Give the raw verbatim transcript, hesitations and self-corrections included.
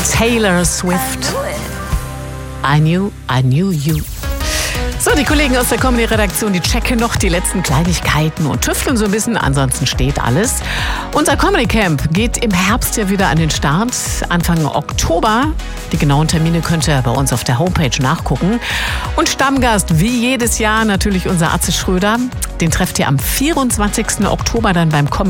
Taylor Swift. I knew, I knew you. So, die Kollegen aus der Comedy-Redaktion, die checken noch die letzten Kleinigkeiten und tüfteln so ein bisschen. Ansonsten steht alles. Unser Comedy-Camp geht im Herbst ja wieder an den Start, Anfang Oktober. Die genauen Termine könnt ihr bei uns auf der Homepage nachgucken. Und Stammgast, wie jedes Jahr, natürlich unser Atze Schröder. Den trefft ihr am vierundzwanzigsten Oktober dann beim Comedy